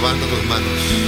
Levanta tus manos.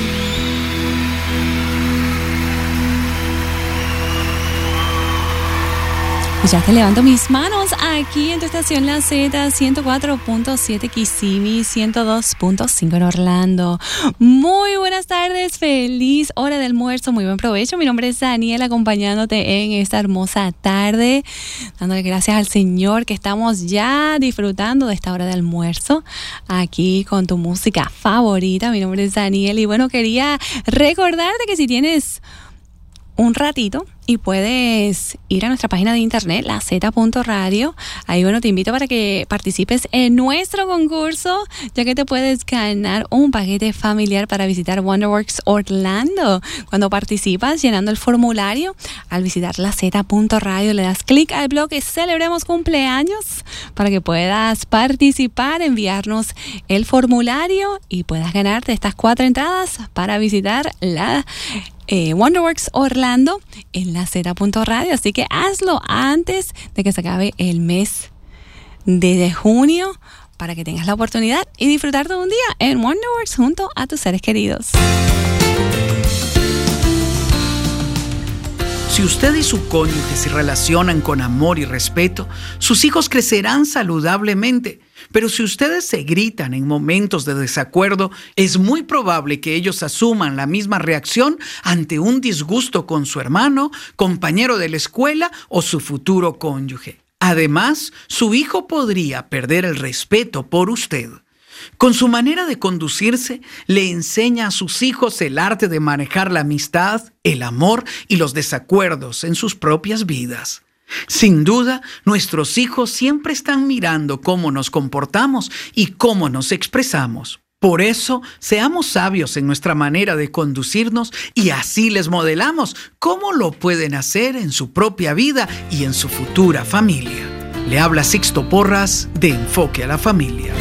Ya te levanto mis manos aquí en tu estación La Z, 104.7 Kissimmee, 102.5 en Orlando. Muy buenas tardes, feliz hora de almuerzo, muy buen provecho. Mi nombre es Daniel, acompañándote en esta hermosa tarde, dándole gracias al Señor que estamos ya disfrutando de esta hora de almuerzo aquí con tu música favorita. Mi nombre es Daniel y bueno, quería recordarte que si tienes un ratito y puedes ir a nuestra página de internet, laz.radio. Ahí, bueno, te invito para que participes en nuestro concurso, ya que te puedes ganar un paquete familiar para visitar Wonderworks Orlando. Cuando participas llenando el formulario, al visitar laz.radio, le das clic al bloque Celebremos Cumpleaños para que puedas participar, enviarnos el formulario y puedas ganarte estas 4 entradas para visitar la Wonderworks Orlando en la Z.radio, así que hazlo antes de que se acabe el mes de junio para que tengas la oportunidad y disfrutar de un día en Wonderworks junto a tus seres queridos. Si usted y su cónyuge se relacionan con amor y respeto, sus hijos crecerán saludablemente. Pero si ustedes se gritan en momentos de desacuerdo, es muy probable que ellos asuman la misma reacción ante un disgusto con su hermano, compañero de la escuela o su futuro cónyuge. Además, su hijo podría perder el respeto por usted. Con su manera de conducirse, le enseña a sus hijos el arte de manejar la amistad, el amor y los desacuerdos en sus propias vidas. Sin duda, nuestros hijos siempre están mirando cómo nos comportamos y cómo nos expresamos. Por eso, seamos sabios en nuestra manera de conducirnos y así les modelamos cómo lo pueden hacer en su propia vida y en su futura familia. Le habla Sixto Porras de Enfoque a la Familia.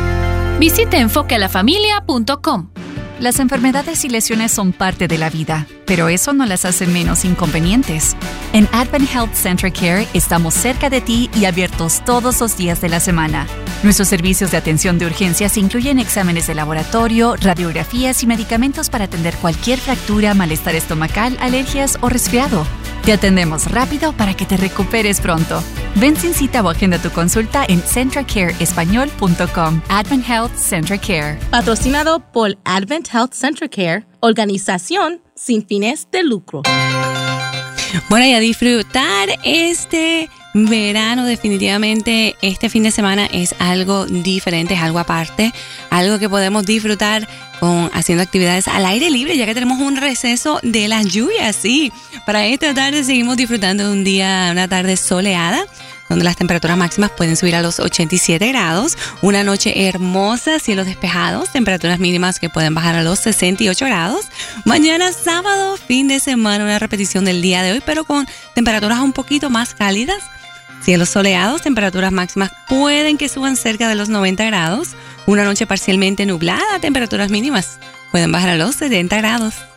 Visite enfoquealafamilia.com. Las enfermedades y lesiones son parte de la vida, pero eso no las hace menos inconvenientes. En Advent Health Central Care estamos cerca de ti y abiertos todos los días de la semana. Nuestros servicios de atención de urgencias incluyen exámenes de laboratorio, radiografías y medicamentos para atender cualquier fractura, malestar estomacal, alergias o resfriado. Te atendemos rápido para que te recuperes pronto. Ven sin cita o agenda tu consulta en centralcareespañol.com. Advent Health Central Care. Patrocinado por Advent Health Central Care, organización sin fines de lucro. Bueno, y a disfrutar este verano, definitivamente este fin de semana es algo diferente, es algo aparte, algo que podemos disfrutar haciendo actividades al aire libre, ya que tenemos un receso de las lluvias. Sí, para esta tarde seguimos disfrutando de una tarde soleada, donde las temperaturas máximas pueden subir a los 87 grados, una noche hermosa, cielos despejados, temperaturas mínimas que pueden bajar a los 68 grados. Mañana sábado, fin de semana, una repetición del día de hoy, pero con temperaturas un poquito más cálidas. Cielos soleados, temperaturas máximas pueden que suban cerca de los 90 grados. Una noche parcialmente nublada, temperaturas mínimas pueden bajar a los 70 grados.